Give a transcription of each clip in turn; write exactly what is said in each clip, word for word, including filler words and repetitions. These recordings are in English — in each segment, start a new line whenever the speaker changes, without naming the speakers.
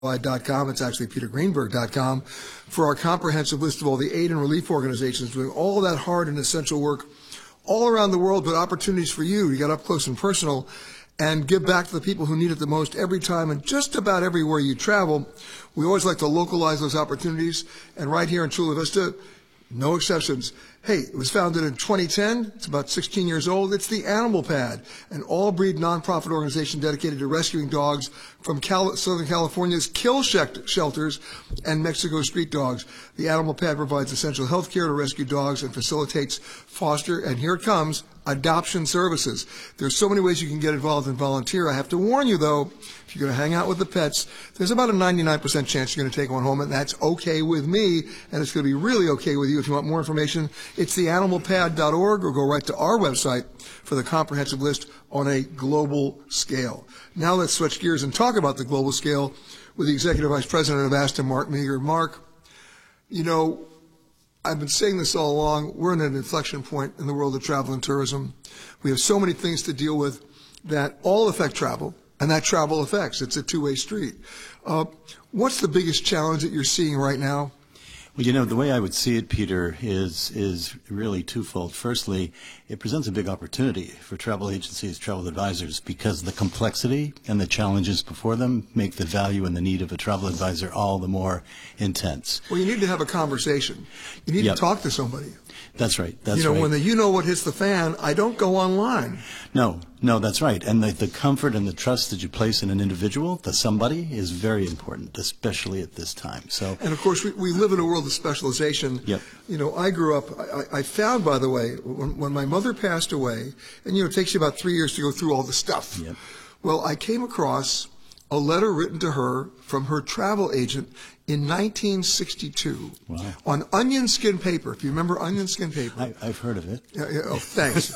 dot com. It's actually peter greenberg dot com for our comprehensive list of all the aid and relief organizations doing all that hard and essential work all around the world, but opportunities for you to get up close and personal and give back to the people who need it the most every time and just about everywhere you travel. We always like to localize those opportunities, and right here in Chula Vista, no exceptions. Hey, it was founded in twenty ten. It's about sixteen years old. It's the Animal Pad, an all-breed nonprofit organization dedicated to rescuing dogs from Cal- Southern California's kill shelters and Mexico's street dogs. The Animal Pad provides essential health care to rescue dogs and facilitates foster, and here it comes, adoption services. There's so many ways you can get involved and volunteer. I have to warn you, though, if you're going to hang out with the pets, there's about a ninety-nine percent chance you're going to take one home, and that's okay with me, and it's going to be really okay with you. If you want more information, it's the animal pad dot org, or go right to our website for the comprehensive list on a global scale. Now let's switch gears and talk about the global scale with the Executive Vice President of ASTA, Mark Meager. Mark, you know, I've been saying this all along. We're in an inflection point in the world of travel and tourism. We have so many things to deal with that all affect travel, and that travel affects. It's a two-way street. Uh, what's the biggest challenge that you're seeing right now?
Well, you know, the way I would see it, Peter, is is really twofold. Firstly, it presents a big opportunity for travel agencies, travel advisors, because the complexity and the challenges before them make the value and the need of a travel advisor all the more intense.
Well, you need to have a conversation. You need
Yep.
to talk to somebody.
That's right. That's
you know,
right.
when the you know what hits the fan, I don't go online.
No, no, that's right. And the, the comfort and the trust that you place in an individual, the somebody, is very important, especially at this time. So,
And of course, we, we live in a world of specialization.
Yep.
You know, I grew up, I, I found, by the way, when, when my mother passed away, and you know, it takes you about three years to go through all the stuff.
Yep.
Well, I came across a letter written to her from her travel agent in nineteen sixty-two.
Wow.
On onion skin paper. If you remember onion skin paper.
I, I've heard of it.
Yeah, yeah, oh, thanks.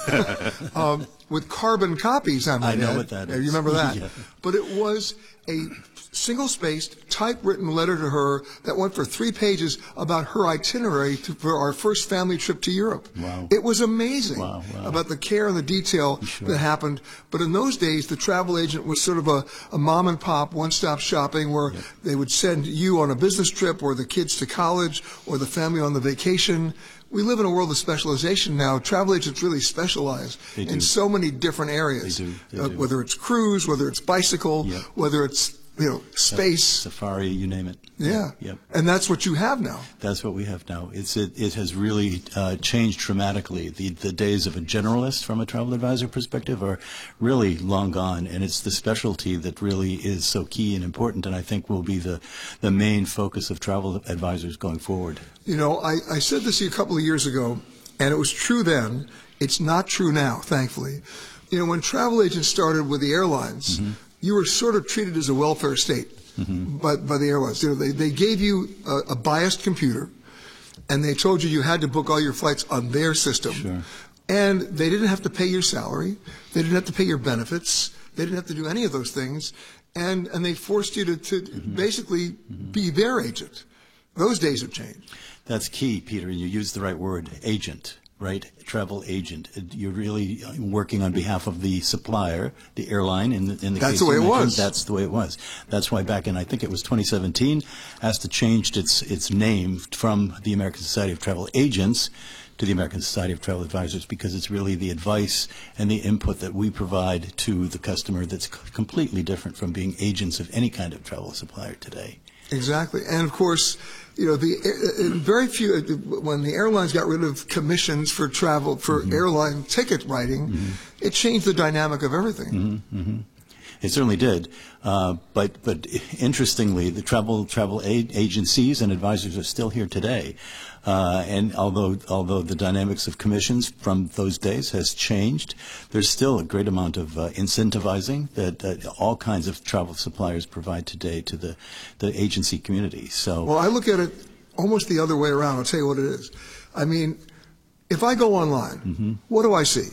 um, with carbon copies, I might
I know
add.
what that
Yeah,
is.
You remember that?
Yeah.
But it was a single-spaced, typewritten letter to her that went for three pages about her itinerary to, for our first family trip to Europe.
Wow.
It was amazing
Wow, wow.
about the care and the detail
Sure.
that happened. But in those days, the travel agent was sort of a, a mom-and-pop, one-stop shopping where
Yep.
they would send you on a business trip or the kids to college or the family on the vacation. We live in a world of specialization now. Travel agents really specialize
They
in
do.
so many different areas.
They do. They
Uh,
do.
whether it's cruise, whether it's bicycle,
Yep.
whether it's you know space.
Safari, you name it.
Yeah.
Yep.
And that's what you have now.
That's what we have now. It's it, it has really uh, changed dramatically. The the days of a generalist from a travel advisor perspective are really long gone, and it's the specialty that really is so key and important, and I think will be the the main focus of travel advisors going forward.
You know, I, I said this a couple of years ago, and it was true then. It's not true now, thankfully. You know, when travel agents started with the airlines,
Mm-hmm.
you were sort of treated as a welfare state
Mm-hmm.
by, by the airlines. You know, they, they gave you a, a biased computer, and they told you you had to book all your flights on their system.
Sure.
And they didn't have to pay your salary. They didn't have to pay your benefits. They didn't have to do any of those things. And, and they forced you to, to
Mm-hmm.
basically mm-hmm. be their agent. Those days have changed.
That's key, Peter, and you used the right word, agent, right? Travel agent. You're really working on behalf of the supplier, the airline. In the, in the
That's
case
the way
you
it
mentioned,
was.
That's the way it was. That's why back in, I think it was twenty seventeen, ASTA changed its its name from the American Society of Travel Agents to the American Society of Travel Advisors, because it's really the advice and the input that we provide to the customer that's c- completely different from being agents of any kind of travel supplier today.
Exactly. And of course, you know, the uh, very few, when the airlines got rid of commissions for travel, for
Mm-hmm.
airline ticket writing, mm-hmm. it changed the dynamic of everything.
Mm-hmm, mm-hmm. It certainly did, uh, but but interestingly, the travel travel aid agencies and advisors are still here today, uh, and although although the dynamics of commissions from those days has changed, there's still a great amount of uh, incentivizing that uh, all kinds of travel suppliers provide today to the the agency community. So,
Well, I look at it almost the other way around. I'll tell you what it is. I mean, if I go online,
mm-hmm.
what do I see?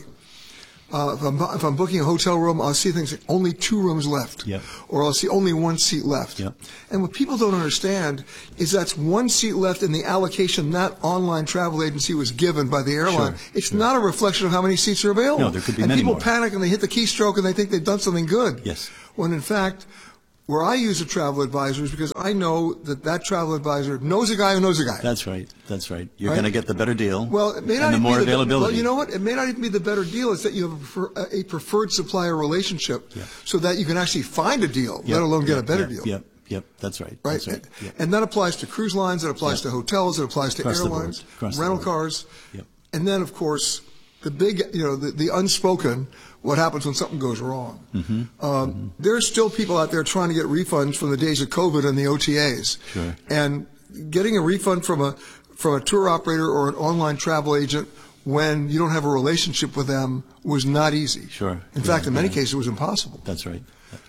Uh, if, I'm, if I'm booking a hotel room, I'll see things like only two rooms left,
Yep.
or I'll see only one seat left.
Yep.
And what people don't understand is that's one seat left in the allocation that online travel agency was given by the airline.
Sure,
it's
sure.
not a reflection of how many seats are available.
No, there could be
and
many
people
more.
panic and they hit the keystroke and they think they've done something good.
Yes.
When in fact, where I use a travel advisor is because I know that that travel advisor knows a guy who knows a guy.
That's right. That's right. You're
Right?
going to get the better deal.
Well, it may not
and the
even
more
be the,
availability.
Well, you know what? It may not even be the better deal. It's that you have a, prefer, a preferred supplier relationship,
Yeah.
so that you can actually find a deal,
Yep,
let alone get
yep,
a better
yep,
deal.
Yep. Yep. That's right.
Right?
That's right.
And,
Yep.
and that applies to cruise lines. It applies
Yep.
to hotels. It applies to
Across the
airlines,
board. Across the
rental
board.
cars,
Yep.
and then of course the big, you know, the, the unspoken. What happens when something goes wrong?
Mm-hmm.
Um,
mm-hmm.
There's still people out there trying to get refunds from the days of COVID and the O T As.
Sure.
And getting a refund from a from a tour operator or an online travel agent when you don't have a relationship with them was not easy.
Sure.
In
Yeah,
fact, in many
yeah.
cases, it was impossible.
That's right.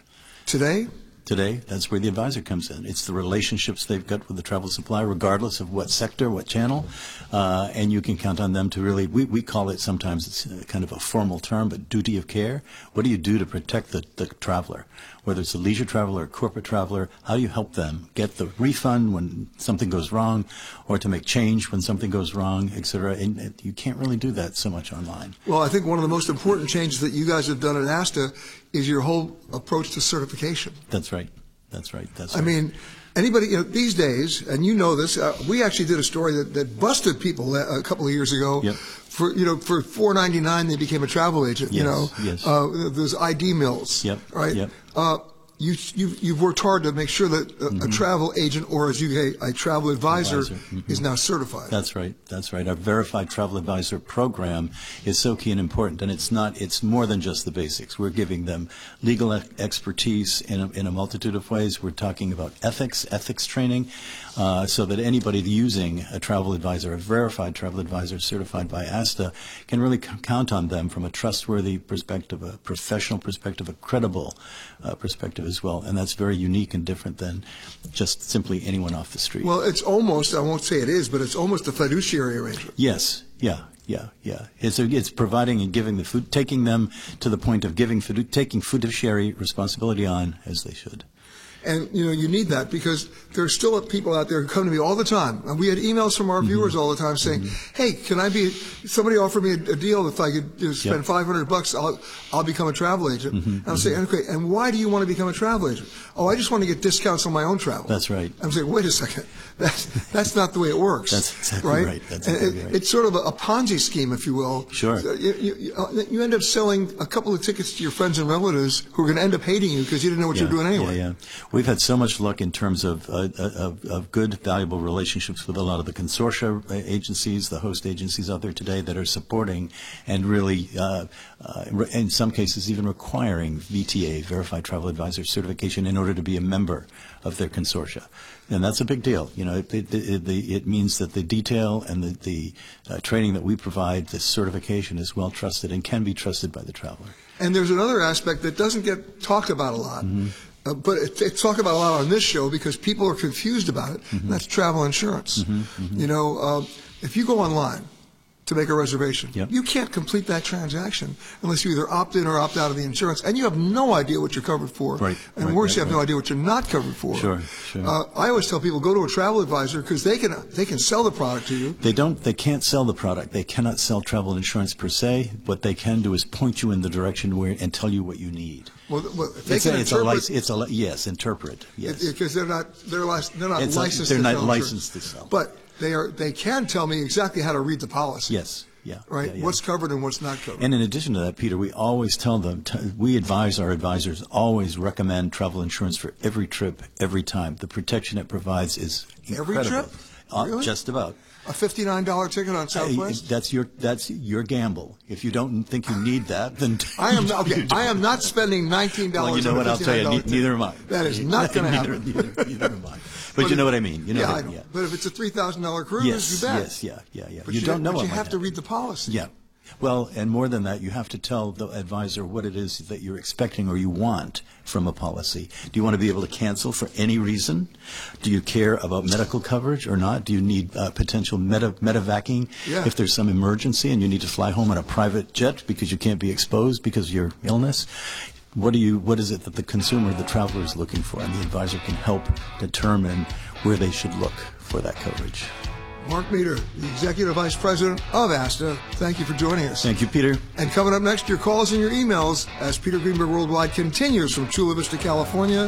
Today,
Today, that's where the advisor comes in. It's the relationships they've got with the travel supplier, regardless of what sector, what channel, uh, and you can count on them to really, we, we call it sometimes, it's a kind of a formal term, but duty of care. What do you do to protect the, the traveler? Whether it's a leisure traveler or a corporate traveler, how do you help them get the refund when something goes wrong, or to make change when something goes wrong, et cetera? And and you can't really do that so much online.
well, I think one of the most important changes that you guys have done at ASTA is your whole approach to certification.
That's right. That's right. That's
I
right.
mean, anybody, you know, these days, and you know this, uh, we actually did a story that, that busted people a couple of years ago.
Yep.
For, you know, for four ninety-nine, they became a travel agent, you
Yes,
know.
yes.
Uh, those I D mills.
Yep,
Right?
yep.
Uh, you, you've, you've worked hard to make sure that a,
Mm-hmm.
a travel agent, or as you say, a travel advisor,
Advisor, mhm.
is now certified.
That's right. That's right. Our Verified Travel Advisor program is so key and important, and it's not. It's more than just the basics. We're giving them legal e- expertise in a, in a multitude of ways. We're talking about ethics, ethics training, uh, so that anybody using a travel advisor, a verified travel advisor certified by ASTA, can really c- count on them from a trustworthy perspective, a professional perspective, a credible uh, perspective as well. And that's very unique and different than just simply anyone off the street.
Well, it's almost, I won't say it is, but it's almost a fiduciary arrangement.
Yes, yeah, yeah, yeah. It's it's providing and giving the food, taking them to the point of giving fidu- taking fiduciary responsibility on as they should.
And, you know, you need that because there are still people out there who come to me all the time. And we had emails from our
Mm-hmm.
viewers all the time saying, mm-hmm. hey, can I be, somebody offered me a, a deal if I could you know, spend
Yep.
five hundred bucks, I'll, I'll become a travel agent.
Mm-hmm.
And I'm saying, okay, and why do you want to become a travel agent? Oh, I just want to get discounts on my own travel.
That's right.
I'm saying, wait a second. That's, that's not the way it works.
That's exactly
right.
right. That's
And
exactly
it,
right.
It's sort of a, a Ponzi scheme, if you will.
Sure.
So you, you, you- you end up selling a couple of tickets to your friends and relatives who are going to end up hating you because you didn't know what you were doing anyway.
Yeah, yeah. We've had so much luck in terms of, uh, of, of good, valuable relationships with a lot of the consortia agencies, the host agencies out there today that are supporting and really, uh, uh, in some cases, even requiring V T A, Verified Travel Advisor certification, in order to be a member of their consortia. And that's a big deal. You know, it, it, it, the, it means that the detail and the, the uh, training that we provide, the certification, is well trusted and can be trusted by the traveler.
And there's another aspect that doesn't get talked about a lot,
Mm-hmm.
uh, but it's it's talked about a lot on this show because people are confused about it.
Mm-hmm.
And that's travel insurance.
Mm-hmm.
You know, uh, if you go online to make a reservation,
Yep.
you can't complete that transaction unless you either opt in or opt out of the insurance, and you have no idea what you're covered for.
Right,
And
right,
worse,
right,
you have no
right.
idea what you're not covered for.
Sure, sure.
Uh, I always tell people go to a travel advisor because they can they can sell the product to you.
They don't. They can't sell the product. They cannot sell travel insurance per se. What they can do is point you in the direction where and tell you what you need.
Well, well, if they
It's
can
a, it's a,
interpret,
lic- it's a li- yes, interpret. Yes.
because they're not they're lic- they're not
It's a-
licensed.
they're
to
not
sell
licensed
insurance.
to sell.
But they are. They can tell me exactly how to read the policy.
Yes. Yeah.
Right.
yeah, yeah.
What's covered and what's not covered.
And in addition to that, Peter, we always tell them, t- we advise our advisors, always recommend travel insurance for every trip, every time. The protection it provides is
Every
incredible.
trip?
Uh,
Really?
Just about.
A fifty-nine dollar ticket on
Uh,
Southwest.
that's your that's your gamble. If you don't think you need that, then
I am not, okay. I am not spending nineteen dollars.
Well, you know
on
what?
a
I'll tell you.
fifty-nine dollar
Ne-
ticket.
neither am I.
That is not going to
Neither-
happen.
Neither, neither am I. But, you know what I mean. You know
yeah,
what
I
I
know.
mean. Yeah.
But if it's a three thousand dollar cruise,
Yes.
you bet.
Yes. Yeah. Yeah. Yeah.
But
you, don't know.
But
what
you
might
have to
happen.
read the policy.
Yeah. Well, and more than that, you have to tell the advisor what it is that you're expecting or you want from a policy. Do you want to be able to cancel for any reason? Do you care about medical coverage or not? Do you need uh, potential meta, medevacing
Yeah.
if there's some emergency and you need to fly home on a private jet because you can't be exposed because of your illness? What do you? What is it that the consumer, the traveler, is looking for? And the advisor can help determine where they should look for that coverage.
Mark Meter, the Executive Vice President of ASTA, thank you for joining us.
Thank you, Peter.
And coming up next, your calls and your emails as Peter Greenberg Worldwide continues from Chula Vista, California,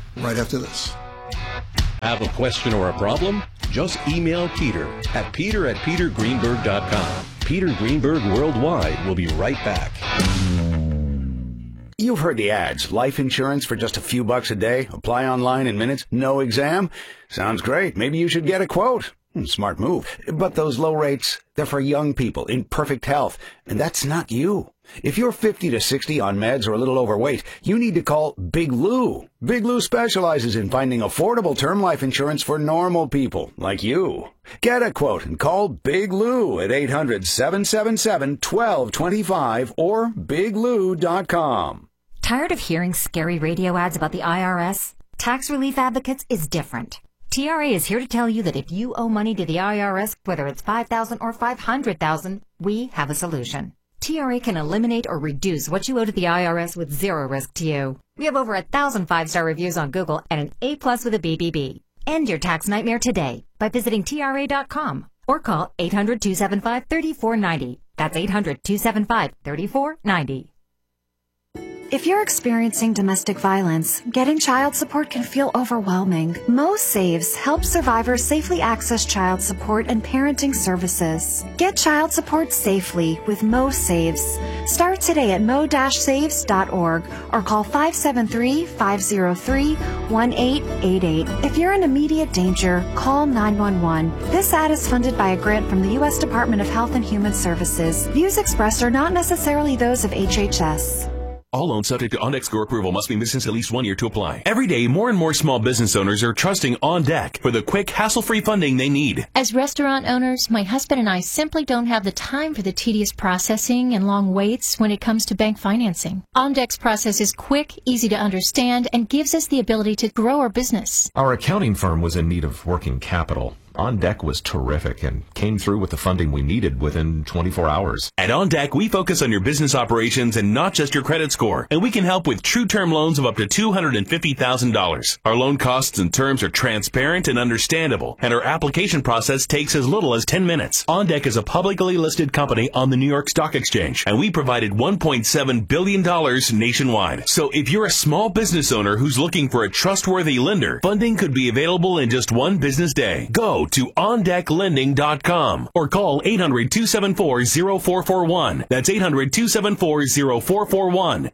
right after this.
Have a question or a problem? Just email Peter at peter at peter greenberg dot com. Peter Greenberg Worldwide will be right back.
You've heard the ads. Life insurance for just a few bucks a day. Apply online in minutes. No exam. Sounds great. Maybe you should get a quote. Hmm, smart move. But those low rates, they're for young people in perfect health. And that's not you. If you're fifty to sixty on meds or a little overweight, you need to call Big Lou. Big Lou specializes in finding affordable term life insurance for normal people like you. Get a quote and call Big Lou at eight hundred, seven seven seven, one two two five or big lou dot com.
Tired of hearing scary radio ads about the I R S? Tax Relief Advocates is different. T R A is here to tell you that if you owe money to the I R S, whether it's five thousand dollars or five hundred thousand dollars, we have a solution. T R A can eliminate or reduce what you owe to the I R S with zero risk to you. We have over a thousand five-star reviews on Google and an A plus with a B B B. End your tax nightmare today by visiting T R A dot com or call eight hundred, two seven five, three four nine zero. That's eight hundred, two seven five, three four nine zero.
If you're experiencing domestic violence, getting child support can feel overwhelming. Mo Saves helps survivors safely access child support and parenting services. Get child support safely with Mo Saves. Start today at mo dash saves dot org or call five seven three, five zero three, one eight eight eight. If you're in immediate danger, call nine one one. This ad is funded by a grant from the U S Department of Health and Human Services. Views expressed are not necessarily those of H H S.
All loans subject to OnDeck score approval must be in business at least one year to apply. Every day, more and more small business owners are trusting OnDeck for the quick, hassle-free funding they need.
As restaurant owners, my husband and I simply don't have the time for the tedious processing and long waits when it comes to bank financing. OnDeck's process is quick, easy to understand, and gives us the ability to grow our business.
Our accounting firm was in need of working capital. OnDeck was terrific and came through with the funding we needed within twenty-four hours.
At OnDeck, we focus on your business operations and not just your credit score, and we can help with true term loans of up to two hundred fifty thousand dollars. Our loan costs and terms are transparent and understandable, and our application process takes as little as ten minutes. OnDeck is a publicly listed company on the New York Stock Exchange, and we provided one point seven billion dollars nationwide. So if you're a small business owner who's looking for a trustworthy lender, funding could be available in just one business day. Go to on deck lending dot com or call eight hundred, two seven four, zero four four one. That's eight hundred, two seven four, zero four four one.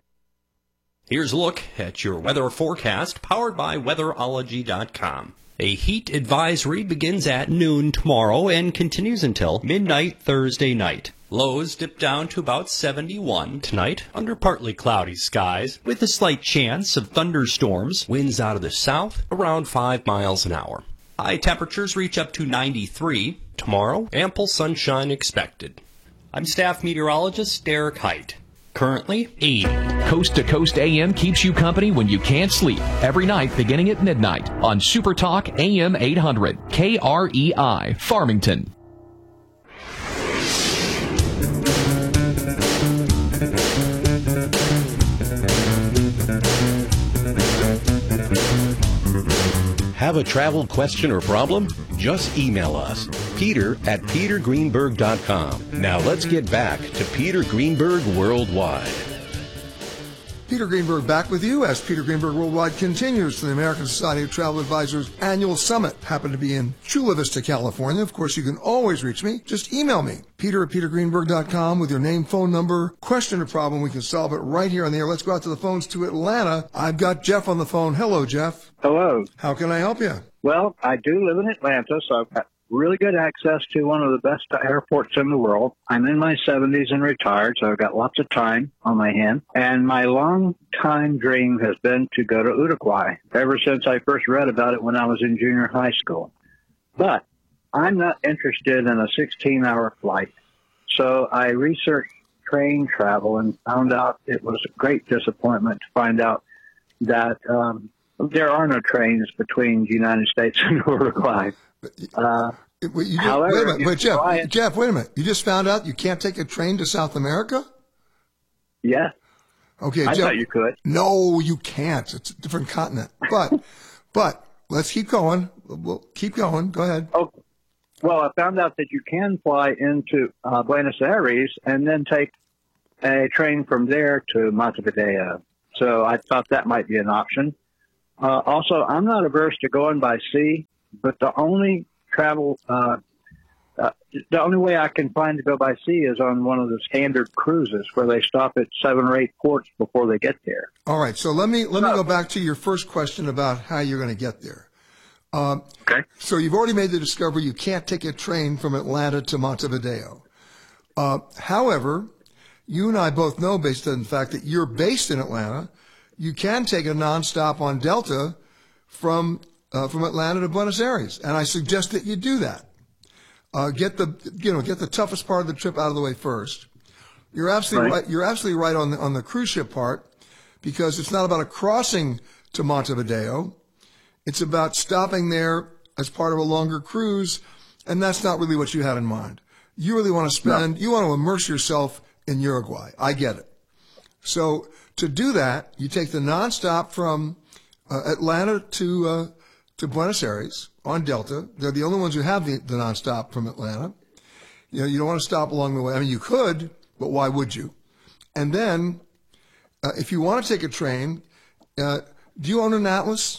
Here's a look at your weather forecast powered by weatherology dot com. A heat advisory begins at noon tomorrow and continues until midnight Thursday night. Lows dip down to about seventy-one tonight under partly cloudy skies with a slight chance of thunderstorms. Winds out of the south around five miles an hour. High temperatures reach up to ninety-three. Tomorrow, ample sunshine expected. I'm staff meteorologist Derek Height. Currently eighty.
Coast to Coast A M keeps you company when you can't sleep. Every night beginning at midnight on Super Talk A M eight hundred. K R E I, Farmington.
Have a travel question or problem? Just email us, Peter at peter greenberg dot com. Now let's get back to Peter Greenberg Worldwide.
Peter Greenberg back with you as Peter Greenberg Worldwide continues to the American Society of Travel Advisors annual summit. Happened to be in Chula Vista, California. Of course, you can always reach me. Just email me, Peter at peter greenberg dot com with your name, phone number, question or problem. We can solve it right here on the air. Let's go out to the phones to Atlanta. I've got Jeff on the phone. Hello, Jeff.
Hello.
How can I help you?
Well, I do live in Atlanta, so I've got really good access to one of the best airports in the world. I'm in my seventies and retired, so I've got lots of time on my hand. And my long-time dream has been to go to Uruguay, ever since I first read about it when I was in junior high school. But I'm not interested in a sixteen-hour flight. So I researched train travel and found out it was a great disappointment to find out that um, there are no trains between the United States and Uruguay. Uh,
wait, you just,
however,
wait a minute, wait, Jeff,
it,
Jeff, wait a minute. You just found out you can't take a train to South America?
Yeah.
Okay,
I
Jeff,
thought you could.
No, you can't. It's a different continent. But, but let's keep going. We'll keep going. Go ahead.
Oh, well, I found out that you can fly into uh, Buenos Aires and then take a train from there to Montevideo. So I thought that might be an option. Uh, also, I'm not averse to going by sea, but the only travel, uh, uh, the only way I can find to go by sea is on one of the standard cruises where they stop at seven or eight ports before they get there.
All right. So let me let me go back to your first question about how you're going to get there. Um,
okay.
So you've already made the discovery you can't take a train from Atlanta to Montevideo. Uh, however, you and I both know, based on the fact that you're based in Atlanta, you can take a nonstop on Delta from uh, from Atlanta to Buenos Aires, and I suggest that you do that. Uh, get the you know get the toughest part of the trip out of the way first. You're absolutely right. right you're absolutely right on the on the cruise ship part, because it's not about a crossing to Montevideo. It's about stopping there as part of a longer cruise, and that's not really what you had in mind. You really want to spend, no. you want to immerse yourself in Uruguay. I get it. So to do that, you take the nonstop from uh, Atlanta to uh, to Buenos Aires on Delta. They're the only ones who have the, the nonstop from Atlanta. You know, you don't want to stop along the way. I mean, you could, but why would you? And then, uh, if you want to take a train, uh, do you own an Atlas?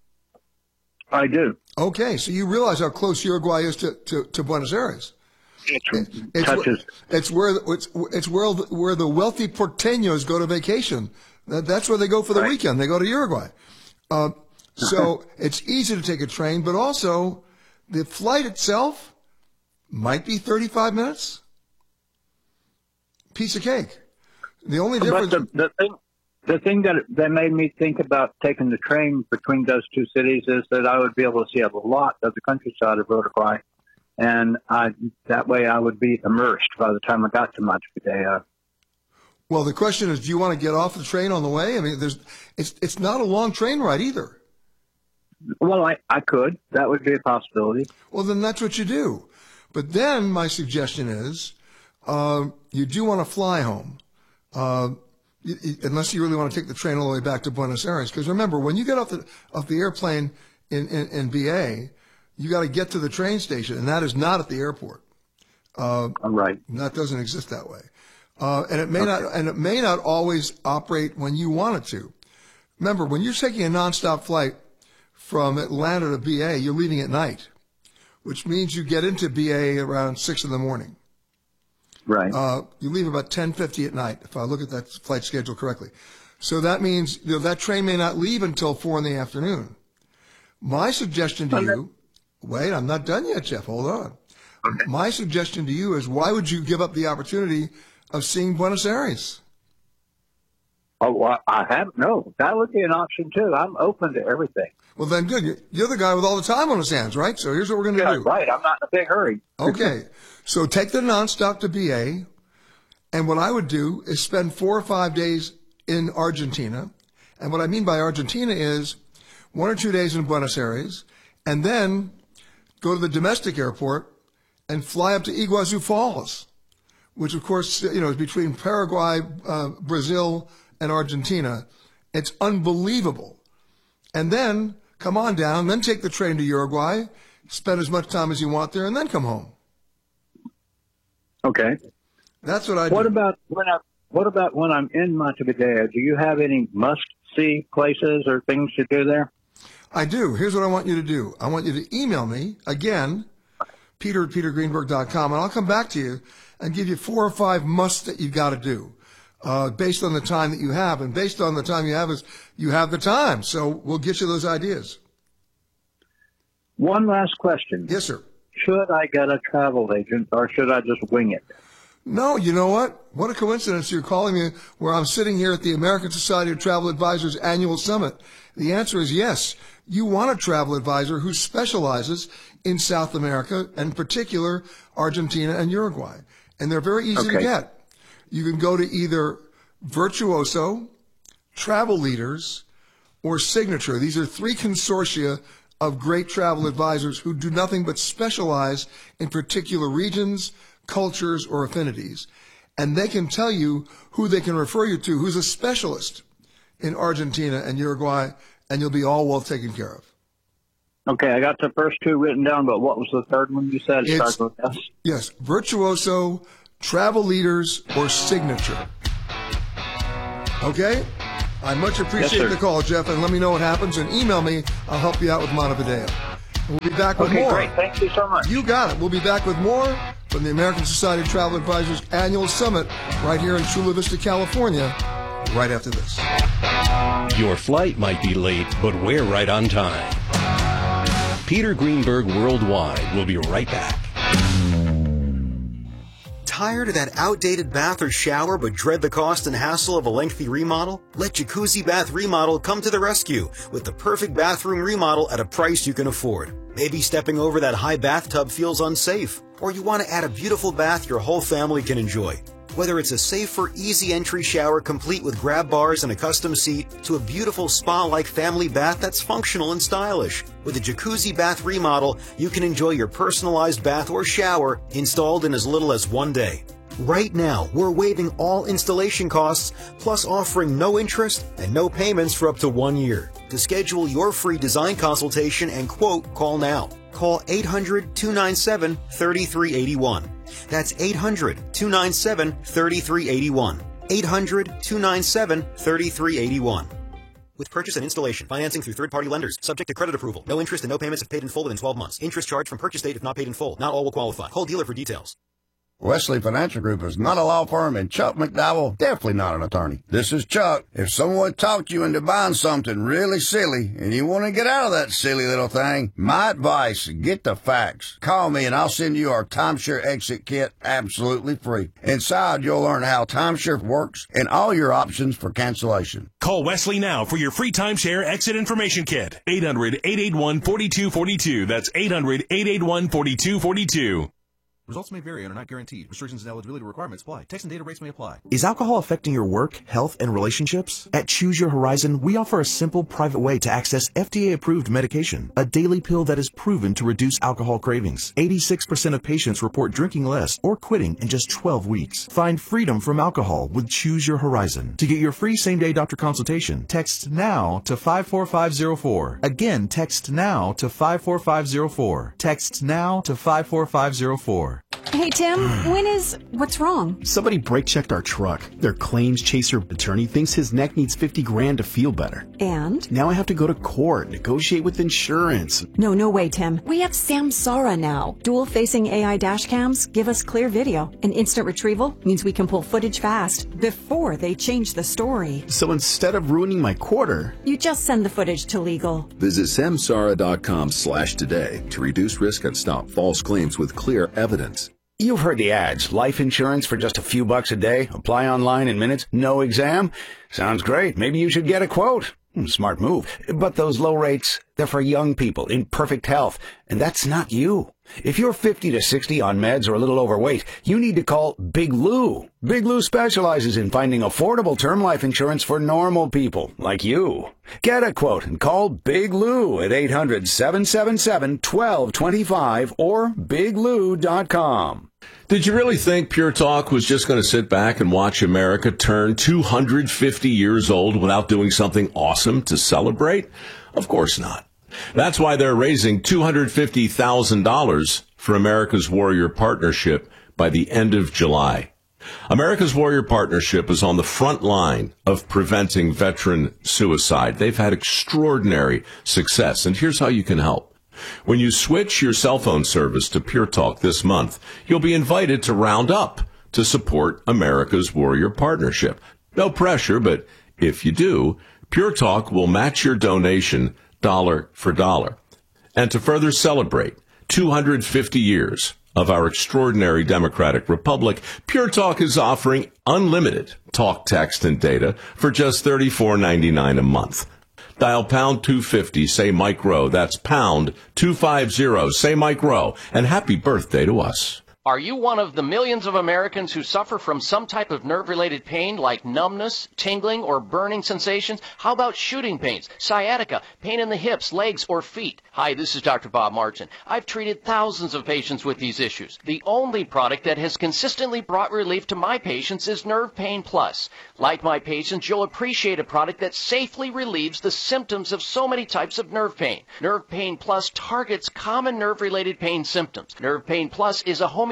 I do.
Okay, so you realize how close Uruguay is to, to, to Buenos Aires.
It's,
it's,
touches.
it's where it's it's where where the wealthy porteños go to vacation. That, that's where they go for the right. weekend. They go to Uruguay. Uh, so it's easy to take a train, but also the flight itself might be thirty-five minutes. Piece of cake. The only difference.
But the, the thing, the thing that that made me think about taking the train between those two cities is that I would be able to see a lot of the countryside of Uruguay. And I, that way I would be immersed by the time I got to Montevideo.
Well, the question is, do you want to get off the train on the way? I mean, there's, it's, it's not a long train ride either.
Well, I, I could. That would be a possibility.
Well, then that's what you do. But then my suggestion is, uh, you do want to fly home, uh, you, you, unless you really want to take the train all the way back to Buenos Aires. Because remember, when you get off the off the airplane in, in, in B A, you got to get to the train station, and that is not at the airport. Uh,
right.
That doesn't exist that way, uh, and it may
okay.
not, and it may not always operate when you want it to. Remember, when you're taking a nonstop flight from Atlanta to B A, you're leaving at night, which means you get into B A around six in the morning.
Right.
Uh, you leave about ten fifty at night, if I look at that flight schedule correctly. So that means you know, that train may not leave until four in the afternoon. My suggestion to okay. you. Wait, I'm not done yet, Jeff. Hold on. Okay. My suggestion to you is, why would you give up the opportunity of seeing Buenos Aires?
Oh, well, I have no. That would be an option too. I'm open to everything.
Well, then good. You're the guy with all the time on his hands, right? So here's what we're going to
yeah,
do.
Right. I'm not in a big hurry.
Okay. So take the nonstop to B A, and what I would do is spend four or five days in Argentina. And what I mean by Argentina is one or two days in Buenos Aires, and then go to the domestic airport and fly up to Iguazu Falls, which, of course, you know, is between Paraguay, uh, Brazil, and Argentina. It's unbelievable. And then come on down, then take the train to Uruguay, spend as much time as you want there, and then come home.
Okay.
That's what I
What
do.
about when I, what about when I'm in Montevideo? Do you have any must-see places or things to do there?
I do. Here's what I want you to do. I want you to email me, again, Peter at peter greenberg dot com, and I'll come back to you and give you four or five musts that you've got to do uh, based on the time that you have. And based on the time you have is you have the time. So we'll get you those ideas.
One last question.
Yes, sir.
Should I get a travel agent or should I just wing it?
No, you know what? What a coincidence you're calling me where I'm sitting here at the American Society of Travel Advisors annual summit. The answer is yes. You want a travel advisor who specializes in South America, and in particular Argentina and Uruguay. And they're very easy
okay.
to get. You can go to either Virtuoso, Travel Leaders, or Signature. These are three consortia of great travel advisors who do nothing but specialize in particular regions, cultures, or affinities. And they can tell you who they can refer you to, who's a specialist in Argentina and Uruguay, and you'll be all well taken care of.
Okay, I got the first two written down, but what was the third one you said? It
It's,
starts with S.
Yes, Virtuoso, Travel Leaders, or Signature. Okay? I much appreciate
Yes,
the call, Jeff, and let me know what happens, and email me. I'll help you out with Montevideo. We'll be back with
Okay,
more.
great. Thank you so much.
You got it. We'll be back with more from the American Society of Travel Advisors Annual Summit right here in Chula Vista, California, right after this.
Your flight might be late, but we're right on time. Peter Greenberg Worldwide will be right back.
Tired of that outdated bath or shower but dread the cost and hassle of a lengthy remodel? Let Jacuzzi Bath Remodel come to the rescue with the perfect bathroom remodel at a price you can afford. Maybe stepping over that high bathtub feels unsafe, or you want to add a beautiful bath your whole family can enjoy. Whether it's a safer, easy entry shower complete with grab bars and a custom seat, to a beautiful spa-like family bath that's functional and stylish. With a Jacuzzi Bath Remodel, you can enjoy your personalized bath or shower installed in as little as one day. Right now, we're waiving all installation costs, plus offering no interest and no payments for up to one year. To schedule your free design consultation and quote, call now. Call eight hundred, two nine seven, three three eight one. That's eight hundred, two nine seven, three three eight one. eight hundred, two nine seven, three three eight one. With purchase and installation, financing through third-party lenders, subject to credit approval. No interest and no payments if paid in full within twelve months. Interest charged from purchase date if not paid in full. Not all will qualify. Call dealer for details.
Wesley Financial Group is not a law firm, and Chuck McDowell definitely not an attorney. This is Chuck. If someone talked you into buying something really silly and you want to get out of that silly little thing, my advice, get the facts. Call me and I'll send you our timeshare exit kit absolutely free. Inside, you'll learn how timeshare works and all your options for cancellation.
Call Wesley now for your free timeshare exit information kit. eight hundred, eight eight one, four two four two. That's eight hundred, eight eight one, four two four two.
Results may vary and are not guaranteed. Restrictions and eligibility requirements apply. Text and data rates may apply.
Is alcohol affecting your work, health, and relationships? At Choose Your Horizon, we offer a simple, private way to access F D A-approved medication, a daily pill that is proven to reduce alcohol cravings. eighty-six percent of patients report drinking less or quitting in just twelve weeks. Find freedom from alcohol with Choose Your Horizon. To get your free same-day doctor consultation, text NOW to five four five zero four. Again, text NOW to five four five zero four. Text NOW to five four five zero four.
Hey, Tim, when is... What's wrong?
Somebody brake-checked our truck. Their claims chaser attorney thinks his neck needs fifty grand to feel better.
And?
Now I have to go to court, negotiate with insurance.
No, no way, Tim. We have Samsara now. Dual-facing A I dash cams give us clear video. And instant retrieval means we can pull footage fast before they change the story.
So instead of ruining my quarter...
You just send the footage to legal.
Visit samsara.com slash today to reduce risk and stop false claims with clear evidence.
You've heard the ads. Life insurance for just a few bucks a day. Apply online in minutes. No exam. Sounds great. Maybe you should get a quote. Smart move. But those low rates, they're for young people in perfect health. And that's not you. If you're fifty to sixty on meds or a little overweight, you need to call Big Lou. Big Lou specializes in finding affordable term life insurance for normal people like you. Get a quote and call Big Lou at eight hundred, seven seven seven, one two two five or big lou dot com.
Did you really think Pure Talk was just going to sit back and watch America turn two hundred fifty years old without doing something awesome to celebrate? Of course not. That's why they're raising two hundred fifty thousand dollars for America's Warrior Partnership by the end of July. America's Warrior Partnership is on the front line of preventing veteran suicide. They've had extraordinary success, and here's how you can help. When you switch your cell phone service to Pure Talk this month, you'll be invited to round up to support America's Warrior Partnership. No pressure, but if you do, Pure Talk will match your donation dollar for dollar. And to further celebrate two hundred fifty years of our extraordinary democratic republic, Pure Talk is offering unlimited talk, text, and data for just thirty-four ninety-nine a month. Dial pound two fifty, say Mike Rowe. That's pound two fifty, say Mike Rowe. And happy birthday to us.
Are you one of the millions of Americans who suffer from some type of nerve-related pain like numbness, tingling, or burning sensations? How about shooting pains, sciatica, pain in the hips, legs, or feet? Hi, this is Doctor Bob Martin. I've treated thousands of patients with these issues. The only product that has consistently brought relief to my patients is Nerve Pain Plus. Like my patients, you'll appreciate a product that safely relieves the symptoms of so many types of nerve pain. Nerve Pain Plus targets common nerve-related pain symptoms. Nerve Pain Plus is a homeopathic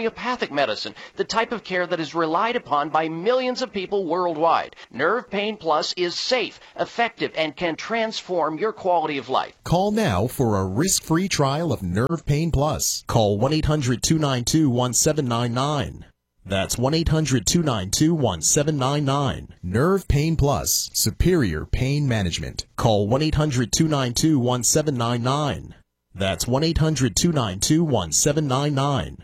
homeopathic medicine, the type of care that is relied upon by millions of people worldwide. Nerve Pain Plus is safe, effective, and can transform your quality of life.
Call now for a risk-free trial of Nerve Pain Plus. Call one eight hundred two nine two one seven nine nine. That's one eight hundred two nine two one seven nine nine. Nerve Pain Plus. Superior Pain Management. Call one eight hundred two nine two one seven nine nine. That's one eight hundred two nine two one seven nine nine.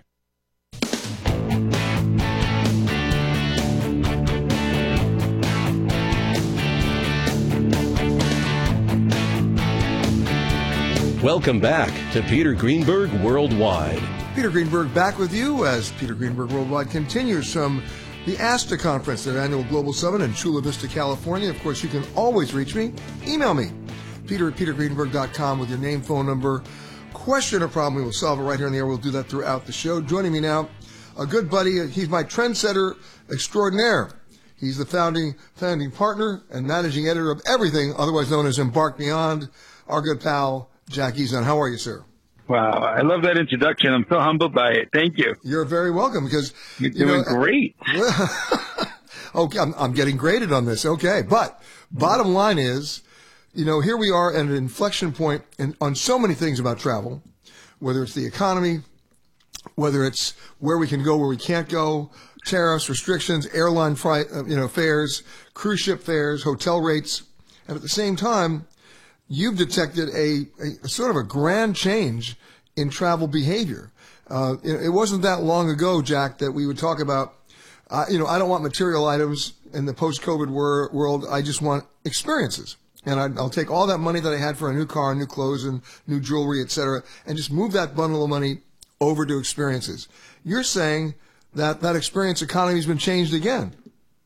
Welcome back to Peter Greenberg Worldwide.
Peter Greenberg back with you as Peter Greenberg Worldwide continues from the ASTA Conference, their annual global summit in Chula Vista, California. Of course, you can always reach me. Email me, peter at peter greenberg dot com with your name, phone number, question or problem. We will solve it right here on the air. We'll do that throughout the show. Joining me now, a good buddy. He's my trendsetter extraordinaire. He's the founding founding partner and managing editor of everything, otherwise known as Embark Beyond, our good pal, Jack Eason. How are you, sir?
Wow, I love that introduction. I'm so humbled by it. Thank you.
You're very welcome because
you're doing you know,
great. Okay, I'm, I'm getting graded on this. Okay, but bottom line is, you know, here we are at an inflection point in, on so many things about travel, whether it's the economy, whether it's where we can go, where we can't go, tariffs, restrictions, airline flight, uh, you know, fares, cruise ship fares, hotel rates, and at the same time, you've detected a, a sort of a grand change in travel behavior. Uh, it, it wasn't that long ago, Jack, that we would talk about, uh, you know, I don't want material items in the post-COVID wor- world. I just want experiences. And I'd, I'll take all that money that I had for a new car, new clothes, and new jewelry, et cetera, and just move that bundle of money over to experiences. You're saying that that experience economy has been changed again.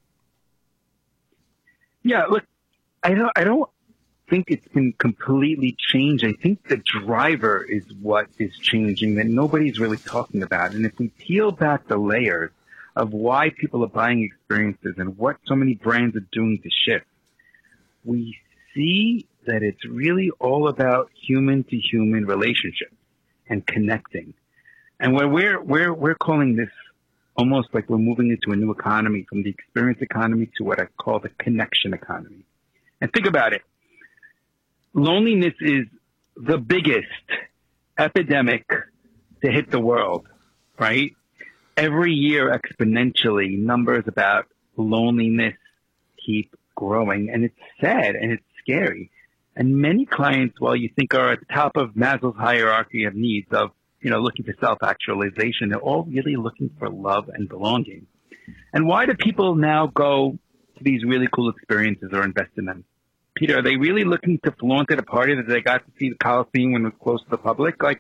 Yeah, look, I don't, I don't think it's been completely changed. I think the driver is what is changing that nobody's really talking about. And if we peel back the layers of why people are buying experiences and what so many brands are doing to shift, we see that it's really all about human to human relationships and connecting. And when we're, we're, we're calling this almost like we're moving into a new economy, from the experience economy to what I call the connection economy. And think about it. Loneliness is the biggest epidemic to hit the world, right? Every year exponentially, numbers about loneliness keep growing, and it's sad and it's scary. And many clients, while you think are at the top of Maslow's hierarchy of needs of, you know, looking for self-actualization, they're all really looking for love and belonging. And why do people now go to these really cool experiences or invest in them? Peter, are they really looking to flaunt at a party that they got to see the Coliseum when it was close to the public? Like,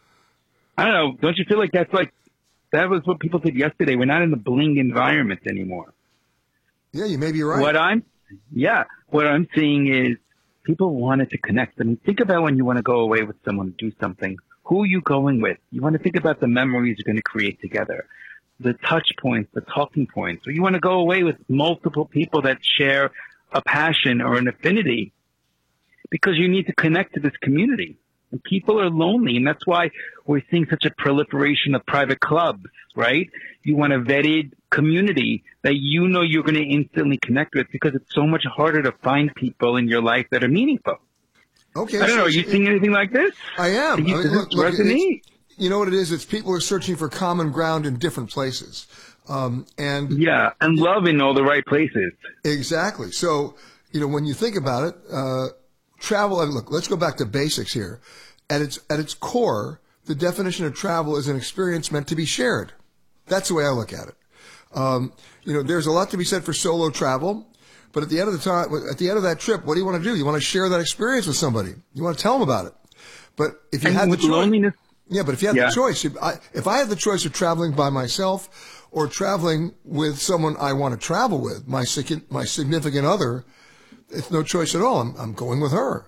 I don't know. Don't you feel like that's like, that was what people did yesterday? We're not in the bling environment anymore.
Yeah, you may be right.
What I'm, yeah, what I'm seeing is people wanted to connect. I mean, think about when you want to go away with someone to do something. Who are you going with? You want to think about the memories you're going to create together, the touch points, the talking points. Or you want to go away with multiple people that share a passion or an affinity because you need to connect to this community. And people are lonely, and that's why we're seeing such a proliferation of private clubs, right? You want a vetted community that you know you're going to instantly connect with because it's so much harder to find people in your life that are meaningful.
Okay.
I don't
so
know. Are you seeing anything like this?
I am.
You,
I mean, look,
does this resonate?
You know what it is? It's people are searching for common ground in different places. Um, and
yeah, and love in all the right places.
Exactly. So, you know, when you think about it, uh, travel, and look, let's go back to basics here. At its, at its core, the definition of travel is an experience meant to be shared. That's the way I look at it. Um, you know, there's a lot to be said for solo travel, but at the end of the time, at the end of that trip, what do you want to do? You want to share that experience with somebody. You want to tell them about it. But if you
and
had the choice,
loneliness,
yeah, but if you had
yeah.
the choice, if I, if I had the choice of traveling by myself or traveling with someone I want to travel with, my my significant other, it's no choice at all. I'm, I'm going with her.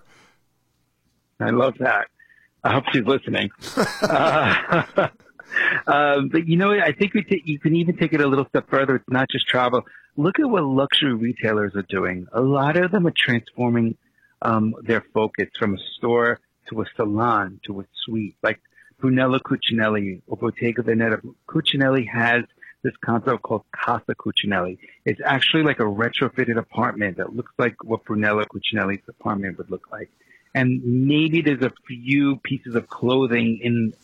I love that. I hope she's listening. uh, um, but you know, I think we t- you can even take it a little step further. It's not just travel. Look at what luxury retailers are doing. A lot of them are transforming um, their focus from a store to a salon to a suite. Like Brunello Cucinelli or Bottega Veneta. Cucinelli has this concept called Casa Cucinelli. It's actually like a retrofitted apartment that looks like what Brunello Cucinelli's apartment would look like. And maybe there's a few pieces of clothing in